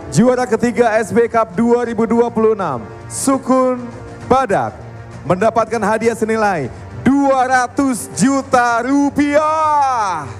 Juara ketiga SB Cup 2026, Sukun Badak, mendapatkan hadiah senilai 200 juta rupiah.